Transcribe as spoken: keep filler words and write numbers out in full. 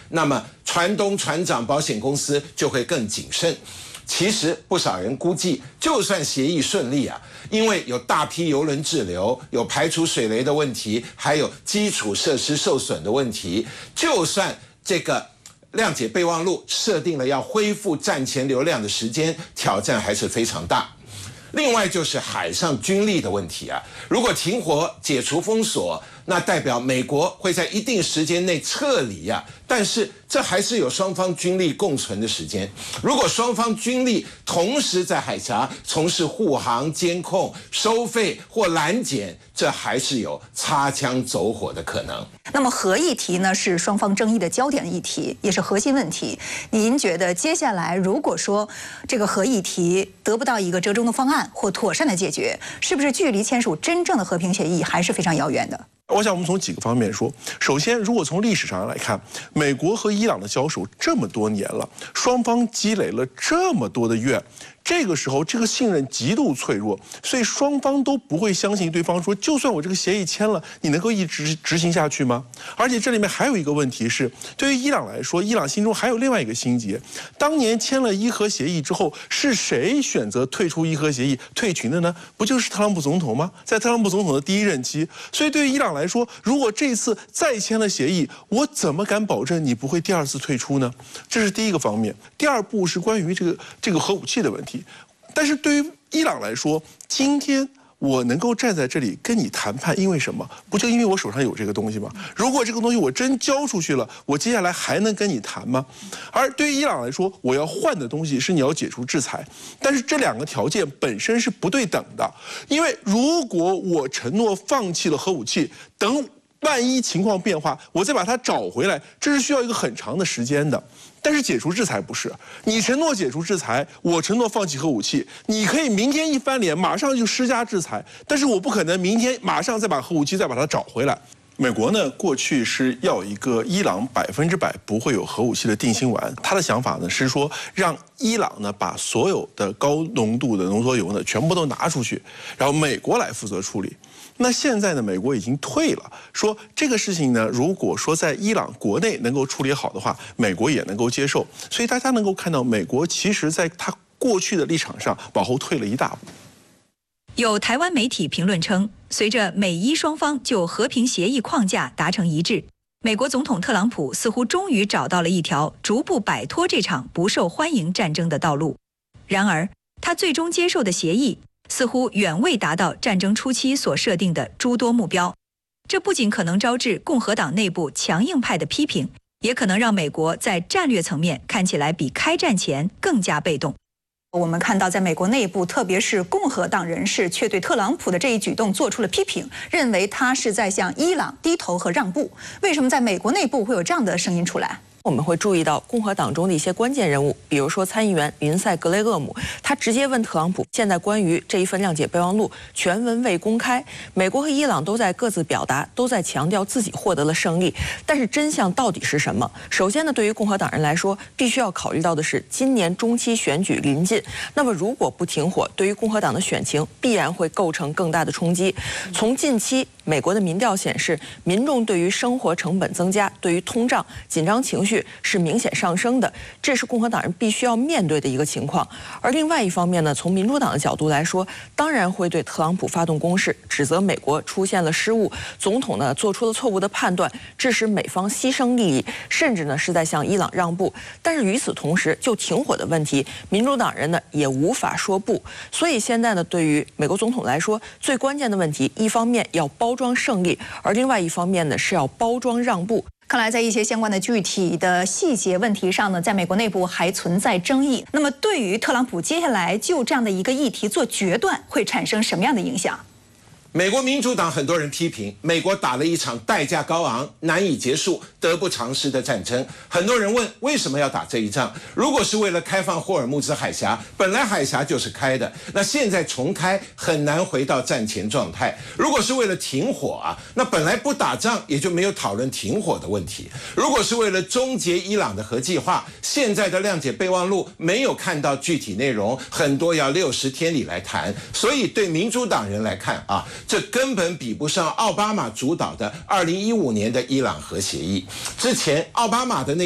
那么船东、船长、保险公司就会更谨慎。其实不少人估计，就算协议顺利啊，因为有大批邮轮滞留，有排除水雷的问题，还有基础设施受损的问题，就算这个谅解备忘录设定了要恢复战前流量的时间，挑战还是非常大。另外就是海上军力的问题啊，如果停火、解除封锁，那代表美国会在一定时间内撤离呀、啊。但是这还是有双方军力共存的时间。如果双方军力同时在海峡从事护航、监控、收费或拦截，这还是有擦枪走火的可能。 那么核议题呢，是双方争议的焦点议题，也是核心问题。您觉得接下来如果说这个核议题得不到一个折中的方案或妥善的解决，是不是距离签署真正的和平协议还是非常遥远的？ 我想我们从几个方面说。首先，如果从历史上来看，美国和伊朗的交手这么多年了，双方积累了这么多的怨，这个时候这个信任极度脆弱，所以双方都不会相信对方说，就算我这个协议签了，你能够一直执行下去吗？而且这里面还有一个问题是，对于伊朗来说，伊朗心中还有另外一个心结。当年签了伊核协议之后，是谁选择退出伊核协议、退群的呢？不就是特朗普总统吗？在特朗普总统的第一任期，所以对于伊朗来说，如果这次再签了协议，我怎么敢保证你不会第二次退出呢？这是第一个方面。第二步是关于这个这个核武器的问题。但是对于伊朗来说，今天我能够站在这里跟你谈判，因为什么？不就因为我手上有这个东西吗？如果这个东西我真交出去了，我接下来还能跟你谈吗？而对于伊朗来说，我要换的东西是你要解除制裁，但是这两个条件本身是不对等的，因为如果我承诺放弃了核武器，等万一情况变化，我再把它找回来，这是需要一个很长的时间的。但是解除制裁不是，你承诺解除制裁，我承诺放弃核武器，你可以明天一翻脸，马上就施加制裁，但是我不可能明天马上再把核武器再把它找回来。美国呢，过去是要一个伊朗百分之百不会有核武器的定心丸，他的想法呢是说，让伊朗呢把所有的高浓度的浓缩铀呢全部都拿出去，然后美国来负责处理。那现在呢，美国已经退了，说这个事情呢，如果说在伊朗国内能够处理好的话，美国也能够接受。所以大家能够看到，美国其实在他过去的立场上往后退了一大步。 有台湾媒体评论称，随着美伊双方就和平协议框架达成一致，美国总统特朗普似乎终于找到了一条逐步摆脱这场不受欢迎战争的道路。然而，他最终接受的协议似乎远未达到战争初期所设定的诸多目标，这不仅可能招致共和党内部强硬派的批评，也可能让美国在战略层面看起来比开战前更加被动。 我们看到，在美国内部，特别是共和党人士，却对特朗普的这一举动做出了批评，认为他是在向伊朗低头和让步。为什么在美国内部会有这样的声音出来？ 我们会注意到共和党中的一些关键人物，比如说参议员林赛·格雷厄姆，他直接问特朗普，现在关于这一份谅解备忘录全文未公开，美国和伊朗都在各自表达，都在强调自己获得了胜利，但是真相到底是什么？首先呢，对于共和党人来说，必须要考虑到的是今年中期选举临近，那么如果不停火，对于共和党的选情必然会构成更大的冲击。从近期美国的民调显示，民众对于生活成本增加、对于通胀紧张情绪是明显上升的，这是共和党人必须要面对的一个情况。而另外一方面呢，从民主党的角度来说，当然会对特朗普发动攻势，指责美国出现了失误，总统呢做出了错误的判断，致使美方牺牲利益，甚至呢是在向伊朗让步。但是与此同时，就停火的问题，民主党人呢也无法说不。所以现在呢，对于美国总统来说，最关键的问题，一方面要包装胜利，而另外一方面呢是要包装让步。 看来在一些相关的具体的细节问题上呢，在美国内部还存在争议。那么对于特朗普接下来就这样的一个议题做决断，会产生什么样的影响？ 美国民主党很多人批评，美国打了一场代价高昂、难以结束、得不偿失的战争。很多人问，为什么要打这一仗？如果是为了开放霍尔木兹海峡，本来海峡就是开的，那现在重开很难回到战前状态。如果是为了停火啊，那本来不打仗也就没有讨论停火的问题。如果是为了终结伊朗的核计划，现在的谅解备忘录没有看到具体内容，很多要六十天里来谈。所以对民主党人来看啊，这根本比不上奥巴马主导的二零一五年的伊朗核协议。之前奥巴马的那